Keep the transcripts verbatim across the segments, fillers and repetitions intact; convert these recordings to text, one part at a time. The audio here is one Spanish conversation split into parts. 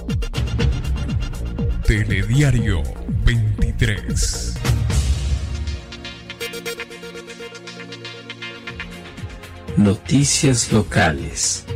Telediario veintitrés. Noticias locales.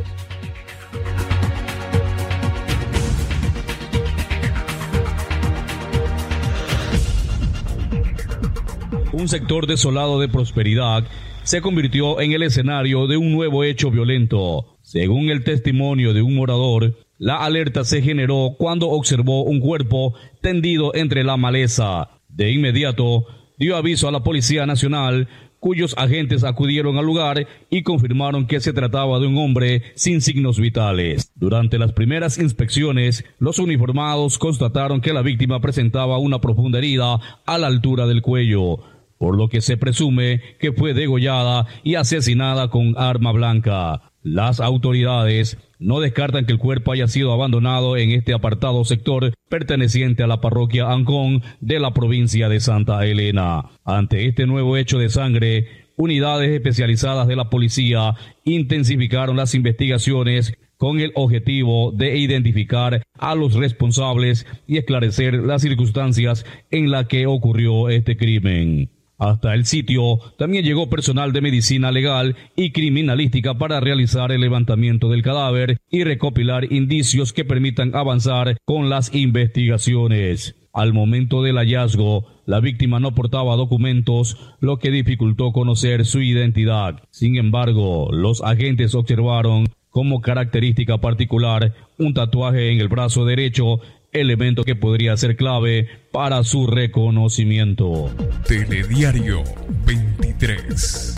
Un sector desolado de Prosperidad se convirtió en el escenario de un nuevo hecho violento. Según el testimonio de un morador, la alerta se generó cuando observó un cuerpo tendido entre la maleza. De inmediato, dio aviso a la Policía Nacional, cuyos agentes acudieron al lugar y confirmaron que se trataba de un hombre sin signos vitales. Durante las primeras inspecciones, los uniformados constataron que la víctima presentaba una profunda herida a la altura del cuello, por lo que se presume que fue degollada y asesinada con arma blanca. Las autoridades no descartan que el cuerpo haya sido abandonado en este apartado sector perteneciente a la parroquia Ancón de la provincia de Santa Elena. Ante este nuevo hecho de sangre, unidades especializadas de la policía intensificaron las investigaciones con el objetivo de identificar a los responsables y esclarecer las circunstancias en las que ocurrió este crimen. Hasta el sitio también llegó personal de medicina legal y criminalística para realizar el levantamiento del cadáver y recopilar indicios que permitan avanzar con las investigaciones. Al momento del hallazgo, la víctima no portaba documentos, lo que dificultó conocer su identidad. Sin embargo, los agentes observaron como característica particular un tatuaje en el brazo derecho, elemento que podría ser clave para su reconocimiento. Telediario veintitrés.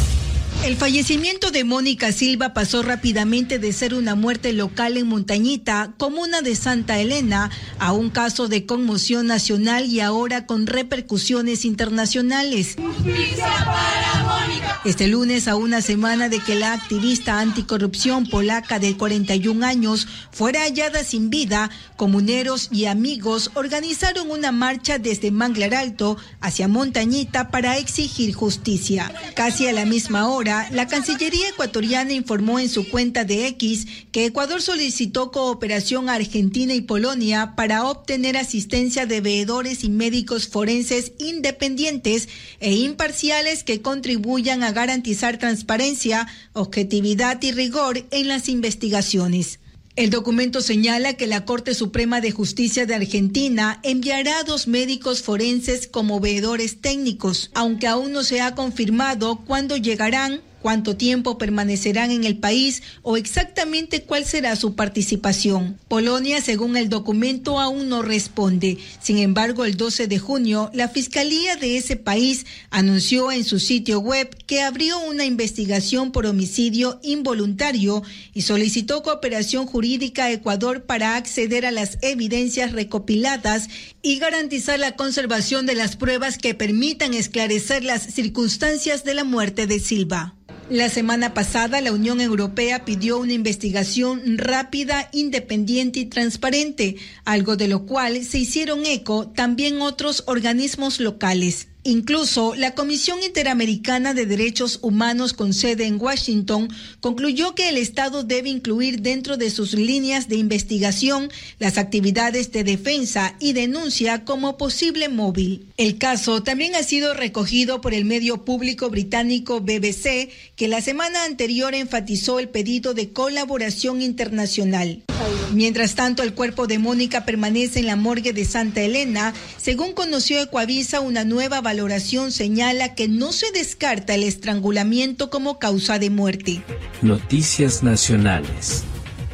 El fallecimiento de Mónica Silva pasó rápidamente de ser una muerte local en Montañita, comuna de Santa Elena, a un caso de conmoción nacional y ahora con repercusiones internacionales. Justicia para Mónica. Este lunes, a una semana de que la activista anticorrupción polaca de cuarenta y un años fuera hallada sin vida, comuneros y amigos organizaron una marcha desde Manglar Alto hacia Montañita para exigir justicia. Casi a la misma hora, la Cancillería ecuatoriana informó en su cuenta de X que Ecuador solicitó cooperación a Argentina y Polonia para obtener asistencia de veedores y médicos forenses independientes e imparciales que contribuyan a garantizar transparencia, objetividad y rigor en las investigaciones. El documento señala que la Corte Suprema de Justicia de Argentina enviará a dos médicos forenses como veedores técnicos, aunque aún no se ha confirmado cuándo llegarán, cuánto tiempo permanecerán en el país o exactamente cuál será su participación. Polonia, según el documento, aún no responde. Sin embargo, el doce de junio, la Fiscalía de ese país anunció en su sitio web que abrió una investigación por homicidio involuntario y solicitó cooperación jurídica a Ecuador para acceder a las evidencias recopiladas y garantizar la conservación de las pruebas que permitan esclarecer las circunstancias de la muerte de Silva. La semana pasada, la Unión Europea pidió una investigación rápida, independiente y transparente, algo de lo cual se hicieron eco también otros organismos locales. Incluso la Comisión Interamericana de Derechos Humanos con sede en Washington concluyó que el Estado debe incluir dentro de sus líneas de investigación las actividades de defensa y denuncia como posible móvil. El caso también ha sido recogido por el medio público británico B B C, que la semana anterior enfatizó el pedido de colaboración internacional. Mientras tanto, el cuerpo de Mónica permanece en la morgue de Santa Elena. Según conoció Ecuavisa, una nueva valoración señala que no se descarta el estrangulamiento como causa de muerte. Noticias nacionales.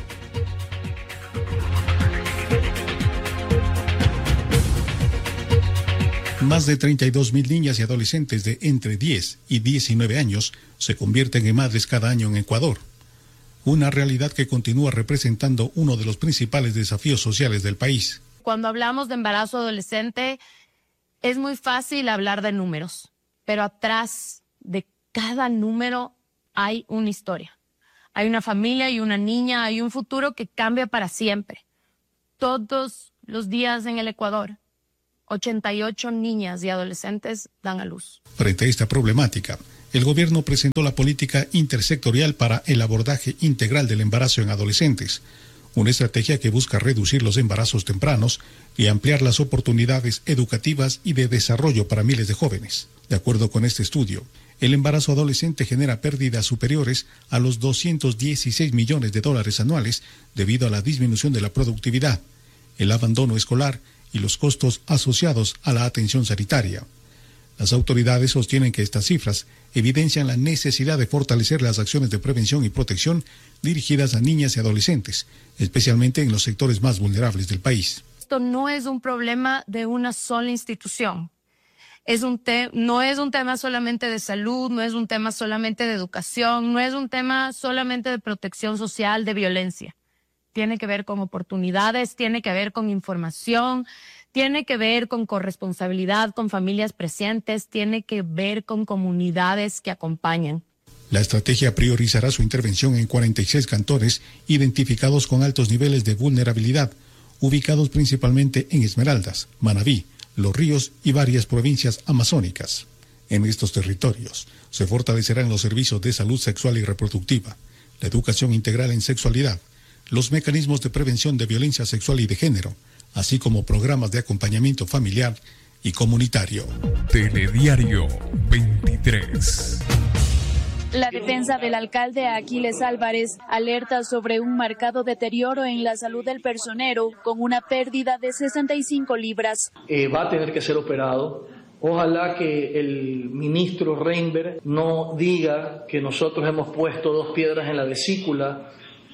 Más de treinta y dos mil niñas y adolescentes de entre diez y diecinueve años se convierten en madres cada año en Ecuador. Una realidad que continúa representando uno de los principales desafíos sociales del país. Cuando hablamos de embarazo adolescente, es muy fácil hablar de números, pero atrás de cada número hay una historia. Hay una familia y una niña, hay un futuro que cambia para siempre. Todos los días en el Ecuador, ochenta y ocho niñas y adolescentes dan a luz. Frente a esta problemática, el gobierno presentó la política intersectorial para el abordaje integral del embarazo en adolescentes, una estrategia que busca reducir los embarazos tempranos y ampliar las oportunidades educativas y de desarrollo para miles de jóvenes. De acuerdo con este estudio, el embarazo adolescente genera pérdidas superiores a los doscientos dieciséis millones de dólares anuales debido a la disminución de la productividad, el abandono escolar y los costos asociados a la atención sanitaria. Las autoridades sostienen que estas cifras evidencian la necesidad de fortalecer las acciones de prevención y protección dirigidas a niñas y adolescentes, especialmente en los sectores más vulnerables del país. Esto no es un problema de una sola institución. Es un te- no es un tema solamente de salud, no es un tema solamente de educación, no es un tema solamente de protección social, de violencia. Tiene que ver con oportunidades, tiene que ver con información, tiene que ver con corresponsabilidad, con familias presentes, tiene que ver con comunidades que acompañan. La estrategia priorizará su intervención en cuarenta y seis cantones identificados con altos niveles de vulnerabilidad, ubicados principalmente en Esmeraldas, Manabí, Los Ríos y varias provincias amazónicas. En estos territorios se fortalecerán los servicios de salud sexual y reproductiva, la educación integral en sexualidad, los mecanismos de prevención de violencia sexual y de género, así como programas de acompañamiento familiar y comunitario. Telediario veintitrés. La defensa del alcalde Aquiles Álvarez alerta sobre un marcado deterioro en la salud del personero con una pérdida de sesenta y cinco libras. Eh, va a tener que ser operado. Ojalá que el ministro Reinberg no diga que nosotros hemos puesto dos piedras en la vesícula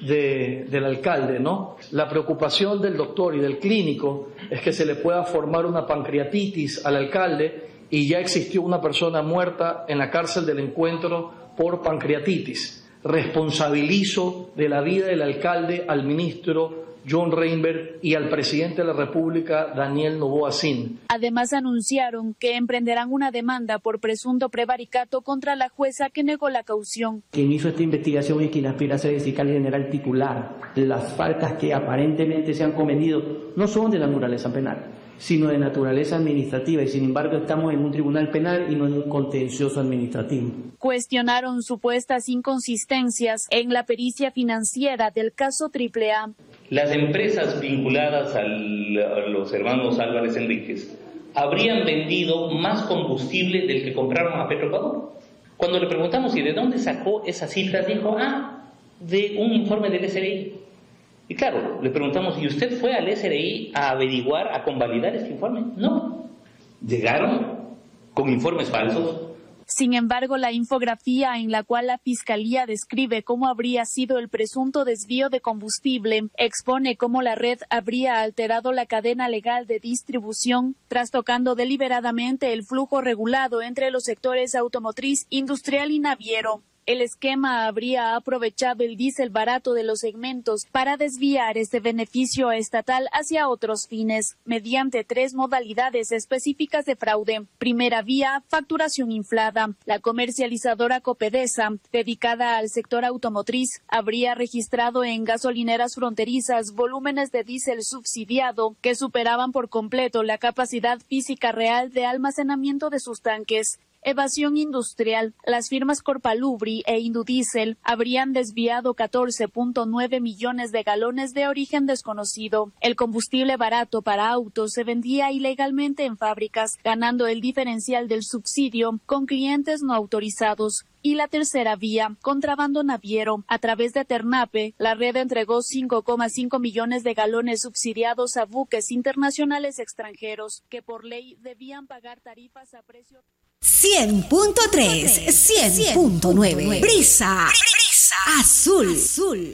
de, del alcalde, ¿no? La preocupación del doctor y del clínico es que se le pueda formar una pancreatitis al alcalde y ya existió una persona muerta en la cárcel del Encuentro por pancreatitis. Responsabilizo de la vida del alcalde al ministro John Reinberg y al presidente de la República, Daniel Noboa Sin. Además anunciaron que emprenderán una demanda por presunto prevaricato contra la jueza que negó la caución. Quien hizo esta investigación y quien aspira a ser el fiscal general titular, las faltas que aparentemente se han cometido no son de naturaleza penal, sino de naturaleza administrativa, y sin embargo estamos en un tribunal penal y no en un contencioso administrativo. Cuestionaron supuestas inconsistencias en la pericia financiera del caso Triple A. Las empresas vinculadas al, a los hermanos Álvarez Enríquez habrían vendido más combustible del que compraron a Petroecuador. Cuando le preguntamos y de dónde sacó esas cifras, dijo, ah, de un informe del S R I. Y claro, le preguntamos, ¿y usted fue al S R I a averiguar, a convalidar este informe? No. Llegaron con informes falsos. Sin embargo, la infografía en la cual la Fiscalía describe cómo habría sido el presunto desvío de combustible expone cómo la red habría alterado la cadena legal de distribución, trastocando deliberadamente el flujo regulado entre los sectores automotriz, industrial y naviero. El esquema habría aprovechado el diésel barato de los segmentos para desviar este beneficio estatal hacia otros fines, mediante tres modalidades específicas de fraude. Primera vía, facturación inflada. La comercializadora Copedesa, dedicada al sector automotriz, habría registrado en gasolineras fronterizas volúmenes de diésel subsidiado que superaban por completo la capacidad física real de almacenamiento de sus tanques. Evasión industrial. Las firmas Corpalubri e Indudiesel habrían desviado catorce punto nueve millones de galones de origen desconocido. El combustible barato para autos se vendía ilegalmente en fábricas, ganando el diferencial del subsidio con clientes no autorizados. Y la tercera vía, contrabando naviero. A través de Ternape, la red entregó cinco coma cinco millones de galones subsidiados a buques internacionales extranjeros que por ley debían pagar tarifas a precio cien punto tres, cien punto nueve. Brisa, Brisa Azul. Azul.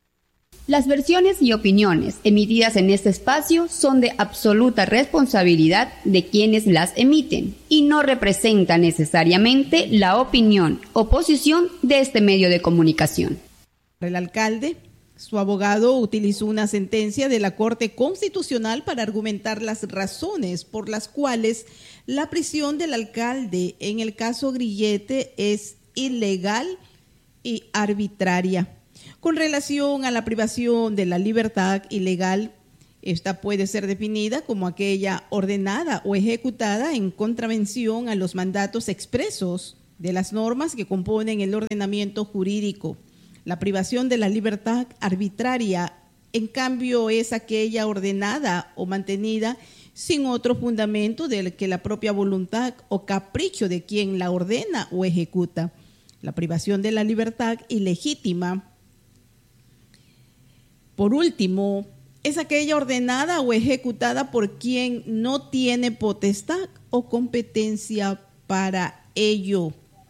Las versiones y opiniones emitidas en este espacio son de absoluta responsabilidad de quienes las emiten y no representan necesariamente la opinión o posición de este medio de comunicación. El alcalde, su abogado utilizó una sentencia de la Corte Constitucional para argumentar las razones por las cuales la prisión del alcalde en el caso Grillete es ilegal y arbitraria. Con relación a la privación de la libertad ilegal, esta puede ser definida como aquella ordenada o ejecutada en contravención a los mandatos expresos de las normas que componen el ordenamiento jurídico. La privación de la libertad arbitraria En cambio, es aquella ordenada o mantenida sin otro fundamento del que la propia voluntad o capricho de quien la ordena o ejecuta. La privación de la libertad ilegítima, por último, es aquella ordenada o ejecutada por quien no tiene potestad o competencia para ello.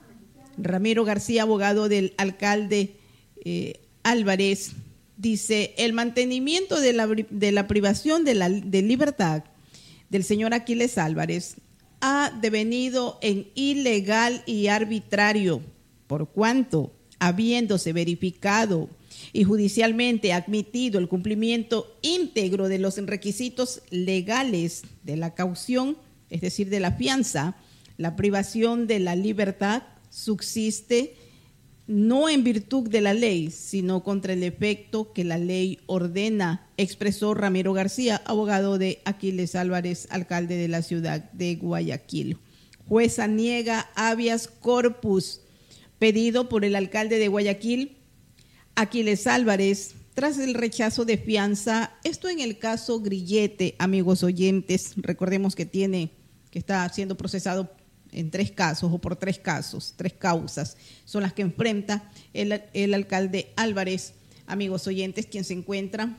Ramiro García, abogado del alcalde eh, Álvarez, dice: el mantenimiento de la, de la privación de la de libertad del señor Aquiles Álvarez ha devenido en ilegal y arbitrario, por cuanto, habiéndose verificado y judicialmente admitido el cumplimiento íntegro de los requisitos legales de la caución, es decir, de la fianza, la privación de la libertad subsiste no en virtud de la ley, sino contra el efecto que la ley ordena, expresó Ramiro García, abogado de Aquiles Álvarez, alcalde de la ciudad de Guayaquil. Jueza niega habeas corpus pedido por el alcalde de Guayaquil, Aquiles Álvarez, tras el rechazo de fianza. Esto en el caso Grillete, amigos oyentes. Recordemos que tiene, que está siendo procesado en tres casos o por tres casos, tres causas son las que enfrenta el, el alcalde Álvarez, amigos oyentes, quien se encuentra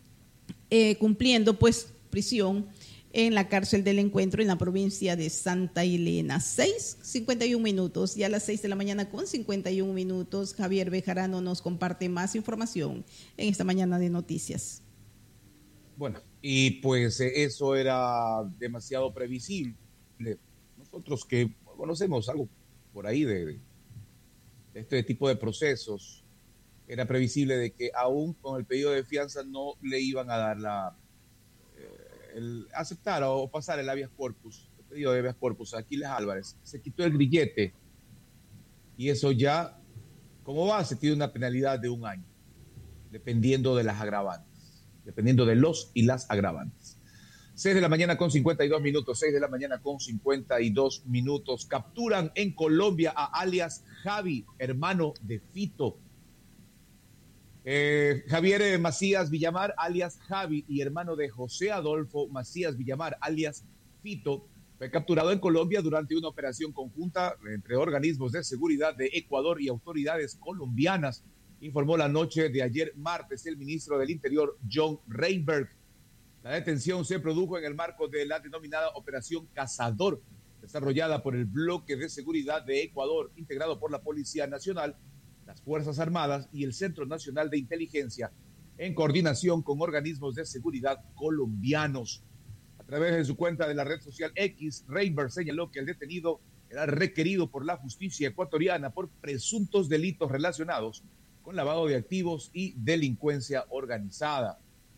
eh, cumpliendo pues prisión en la cárcel del Encuentro en la provincia de Santa Elena. seis cincuenta y un minutos, ya a las seis de la mañana con cincuenta y un minutos. Javier Bejarano nos comparte más información en esta mañana de noticias. Bueno, y pues eh, eso era demasiado previsible. Nosotros que conocemos algo por ahí de, de este tipo de procesos, era previsible de que aún con el pedido de fianza no le iban a dar la eh, el aceptar o pasar el habeas corpus, el pedido de habeas corpus a Aquiles Álvarez. Se quitó el grillete y eso ya, como base, tiene una penalidad de un año, dependiendo de las agravantes, dependiendo de los y las agravantes. seis de la mañana con cincuenta y dos minutos, seis de la mañana con cincuenta y dos minutos. Capturan en Colombia a alias Javi, hermano de Fito. Eh, Javier Macías Villamar, alias Javi, y hermano de José Adolfo Macías Villamar, alias Fito, fue capturado en Colombia durante una operación conjunta entre organismos de seguridad de Ecuador y autoridades colombianas, informó la noche de ayer martes el ministro del Interior, John Reinberg. La detención se produjo en el marco de la denominada Operación Cazador, desarrollada por el Bloque de Seguridad de Ecuador, integrado por la Policía Nacional, las Fuerzas Armadas y el Centro Nacional de Inteligencia, en coordinación con organismos de seguridad colombianos. A través de su cuenta de la red social X, Reinberg señaló que el detenido era requerido por la justicia ecuatoriana por presuntos delitos relacionados con lavado de activos y delincuencia organizada.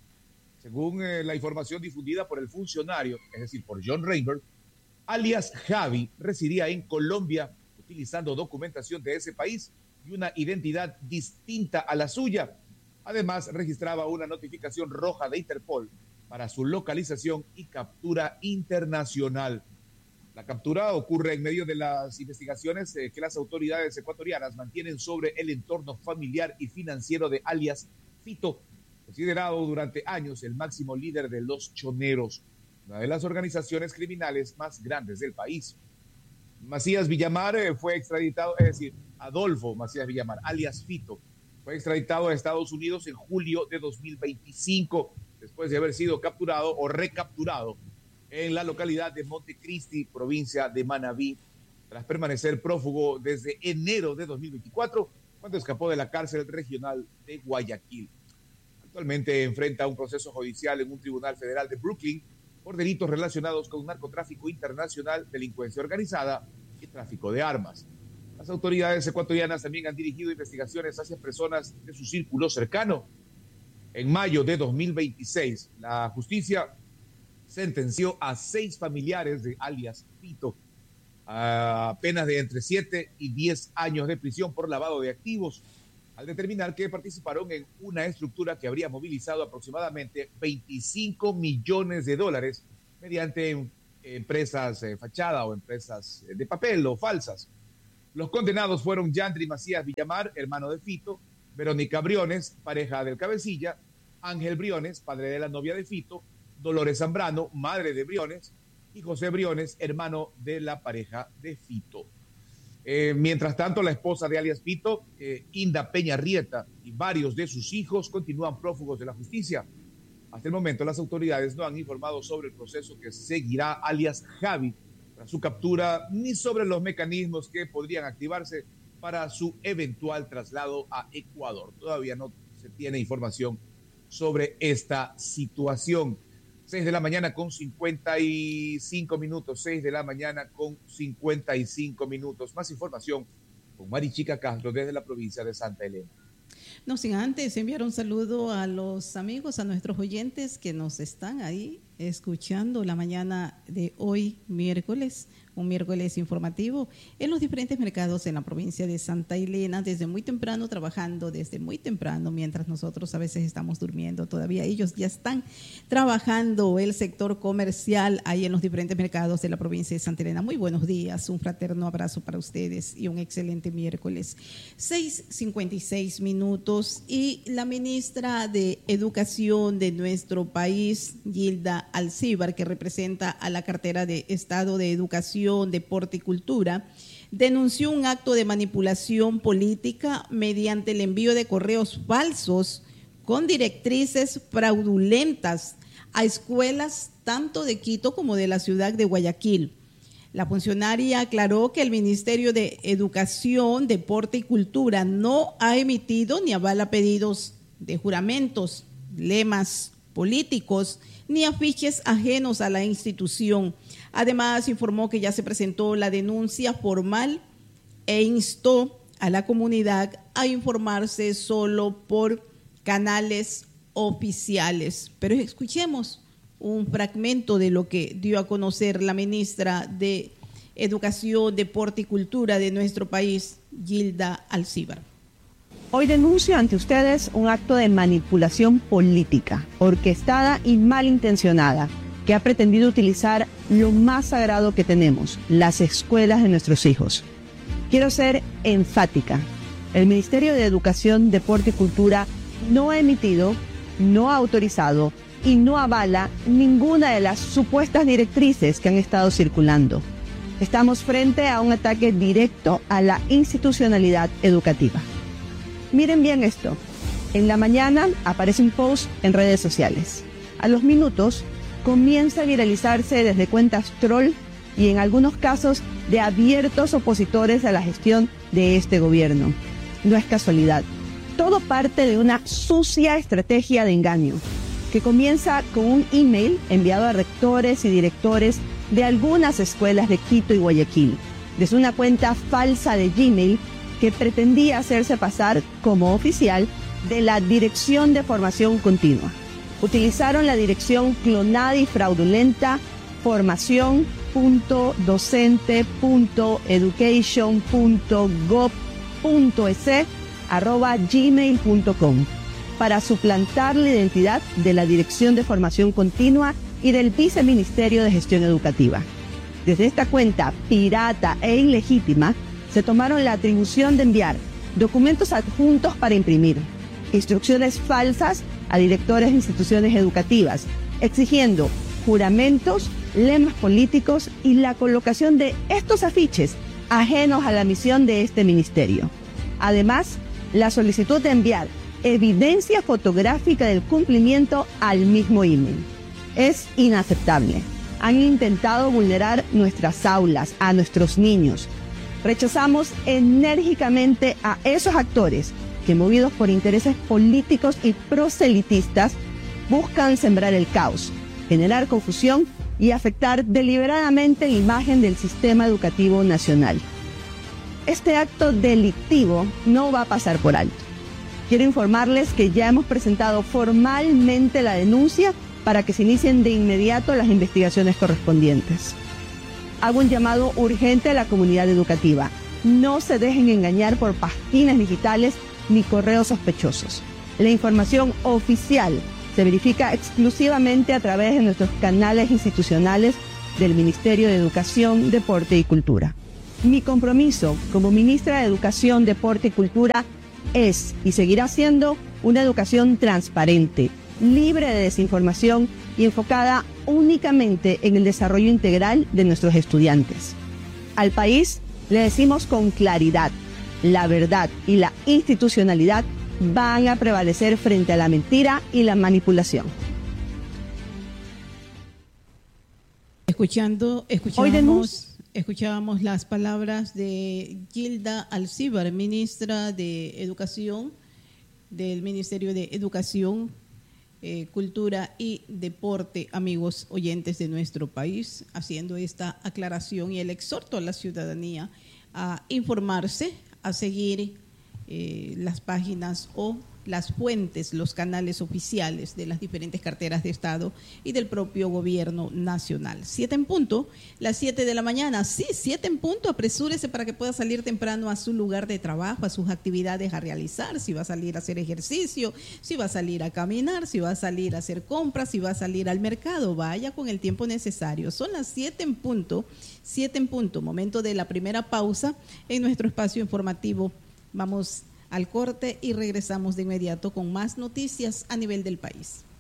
Según eh, la información difundida por el funcionario, es decir, por John Reinberg, alias Javi residía en Colombia utilizando documentación de ese país y una identidad distinta a la suya. Además, registraba una notificación roja de Interpol para su localización y captura internacional. La captura ocurre en medio de las investigaciones eh, que las autoridades ecuatorianas mantienen sobre el entorno familiar y financiero de alias Fito, considerado durante años el máximo líder de los choneros, una de las organizaciones criminales más grandes del país. Macías Villamar eh, fue extraditado, es decir, Adolfo Macías Villamar, alias Fito, fue extraditado a Estados Unidos en julio de dos mil veinticinco, después de haber sido capturado o recapturado en la localidad de Montecristi, provincia de Manabí, tras permanecer prófugo desde enero de dos mil veinticuatro, cuando escapó de la cárcel regional de Guayaquil. Actualmente enfrenta un proceso judicial en un tribunal federal de Brooklyn por delitos relacionados con narcotráfico internacional, delincuencia organizada y tráfico de armas. Las autoridades ecuatorianas también han dirigido investigaciones hacia personas de su círculo cercano. En mayo de dos mil veintiséis, la justicia sentenció a seis familiares de alias Fito a penas de entre siete y diez años de prisión por lavado de activos, al determinar que participaron en una estructura que habría movilizado aproximadamente veinticinco millones de dólares mediante empresas eh, fachada o empresas de papel o falsas. Los condenados fueron Yandri Macías Villamar, hermano de Fito, Verónica Briones, pareja del cabecilla, Ángel Briones, padre de la novia de Fito, Dolores Zambrano, madre de Briones, y José Briones, hermano de la pareja de Fito. Eh, mientras tanto, la esposa de alias Fito, eh, Inda Peña Rieta, y varios de sus hijos continúan prófugos de la justicia. Hasta el momento, las autoridades no han informado sobre el proceso que seguirá alias Javi tras su captura, ni sobre los mecanismos que podrían activarse para su eventual traslado a Ecuador. Todavía no se tiene información sobre esta situación. seis de la mañana con cincuenta y cinco minutos, seis de la mañana con cincuenta y cinco minutos. Más información con Marichica Castro desde la provincia de Santa Elena. No sin antes enviar un saludo a los amigos, a nuestros oyentes que nos están ahí escuchando la mañana de hoy, miércoles, un miércoles informativo, en los diferentes mercados en la provincia de Santa Elena, desde muy temprano, trabajando desde muy temprano, mientras nosotros a veces estamos durmiendo todavía. Ellos ya están trabajando el sector comercial ahí en los diferentes mercados de la provincia de Santa Elena. Muy buenos días, un fraterno abrazo para ustedes y un excelente miércoles. seis cincuenta y seis minutos y la ministra de Educación de nuestro país, Gilda Alcíbar, que representa a la cartera de Estado de Educación, Deporte y Cultura, denunció un acto de manipulación política mediante el envío de correos falsos con directrices fraudulentas a escuelas tanto de Quito como de la ciudad de Guayaquil. La funcionaria aclaró que el Ministerio de Educación, Deporte y Cultura no ha emitido ni avala pedidos de juramentos, lemas políticos ni afiches ajenos a la institución. Además, informó que ya se presentó la denuncia formal e instó a la comunidad a informarse solo por canales oficiales. Pero escuchemos un fragmento de lo que dio a conocer la ministra de Educación, Deporte y Cultura de nuestro país, Gilda Alcíbar. Hoy denuncio ante ustedes un acto de manipulación política, orquestada y malintencionada, que ha pretendido utilizar lo más sagrado que tenemos, las escuelas de nuestros hijos. Quiero ser enfática. El Ministerio de Educación, Deporte y Cultura no ha emitido, no ha autorizado y no avala ninguna de las supuestas directrices que han estado circulando. Estamos frente a un ataque directo a la institucionalidad educativa. Miren bien esto. En la mañana aparece un post en redes sociales. A los minutos comienza a viralizarse desde cuentas troll y en algunos casos de abiertos opositores a la gestión de este gobierno. No es casualidad. Todo parte de una sucia estrategia de engaño que comienza con un email enviado a rectores y directores de algunas escuelas de Quito y Guayaquil, desde una cuenta falsa de Gmail que pretendía hacerse pasar como oficial de la Dirección de Formación Continua. Utilizaron la dirección clonada y fraudulenta formación punto docente punto education punto gov punto es arroba gmail punto com para suplantar la identidad de la Dirección de Formación Continua y del Viceministerio de Gestión Educativa. Desde esta cuenta pirata e ilegítima se tomaron la atribución de enviar documentos adjuntos para imprimir, instrucciones falsas a directores de instituciones educativas, exigiendo juramentos, lemas políticos y la colocación de estos afiches ajenos a la misión de este ministerio. Además, la solicitud de enviar evidencia fotográfica del cumplimiento al mismo email. Es inaceptable. Han intentado vulnerar nuestras aulas, a nuestros niños. Rechazamos enérgicamente a esos actores que, movidos por intereses políticos y proselitistas, buscan sembrar el caos, generar confusión y afectar deliberadamente la imagen del sistema educativo nacional. Este acto delictivo no va a pasar por alto. Quiero informarles que ya hemos presentado formalmente la denuncia para que se inicien de inmediato las investigaciones correspondientes. Hago un llamado urgente a la comunidad educativa. No se dejen engañar por páginas digitales ni correos sospechosos. La información oficial se verifica exclusivamente a través de nuestros canales institucionales del Ministerio de Educación, Deporte y Cultura. Mi compromiso como ministra de Educación, Deporte y Cultura es y seguirá siendo una educación transparente, libre de desinformación y enfocada únicamente en el desarrollo integral de nuestros estudiantes. Al país le decimos con claridad, la verdad y la institucionalidad van a prevalecer frente a la mentira y la manipulación. Escuchando, escuchábamos, escuchábamos las palabras de Gilda Alcíbar, ministra de Educación del Ministerio de Educación, eh, Cultura y Deporte, amigos oyentes de nuestro país, haciendo esta aclaración y el exhorto a la ciudadanía a informarse, a seguir eh, las páginas o las fuentes, los canales oficiales de las diferentes carteras de Estado y del propio gobierno nacional. Siete en punto, las siete de la mañana. Sí, siete en punto, apresúrese para que pueda salir temprano a su lugar de trabajo, a sus actividades a realizar, si va a salir a hacer ejercicio, si va a salir a caminar, si va a salir a hacer compras, si va a salir al mercado, vaya con el tiempo necesario. Son las siete en punto, siete en punto, momento de la primera pausa en nuestro espacio informativo. Vamos al corte y regresamos de inmediato con más noticias a nivel del país.